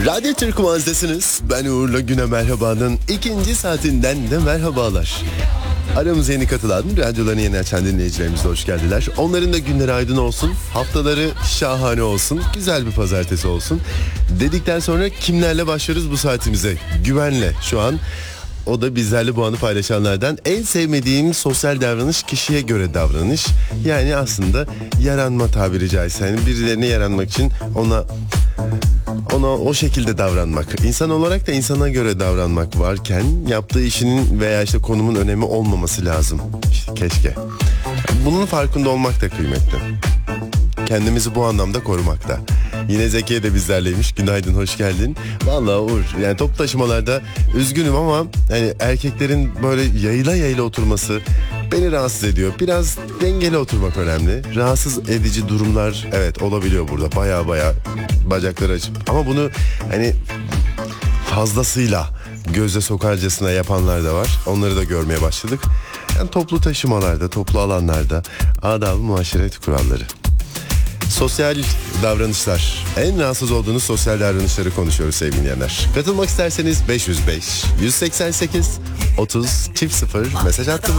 Radyo Türk Muazzesiniz. Ben Uğur'la Güne Merhaba'nın ikinci saatinden de merhabalar. Aramıza yeni katılan, radyolarını yeni açan dinleyicilerimiz de hoş geldiler. Onların da günleri aydın olsun, haftaları şahane olsun, güzel bir pazartesi olsun. Dedikten sonra kimlerle başlıyoruz bu saatimize? Güvenle şu an. O da bizlerle bu anı paylaşanlardan. En sevmediğim sosyal davranış kişiye göre davranış. Yani aslında yaranma tabiri caizse. Yani birilerine yaranmak için ona o şekilde davranmak. İnsan olarak da insana göre davranmak varken yaptığı işinin veya işte konumun önemi olmaması lazım. İşte keşke. Bunun farkında olmak da kıymetli. Kendimizi bu anlamda korumakta. Yine Zekiye de bizlerleymiş. Günaydın, hoş geldin. Vallahi Uğur, yani toplu taşımalarda üzgünüm ama hani erkeklerin böyle yayıla oturması beni rahatsız ediyor. Biraz dengeli oturmak önemli. Rahatsız edici durumlar evet olabiliyor burada. Baya bacakları açıp. Ama bunu hani fazlasıyla göze sokarcasına yapanlar da var. Onları da görmeye başladık. Yani toplu taşımalarda, toplu alanlarda adab-ı muaşeret kuralları. Sosyal davranışlar. En rahatsız olduğunuz sosyal davranışları konuşuyoruz sevgili dinleyenler. Katılmak isterseniz 505 188 30 0 mesaj attım.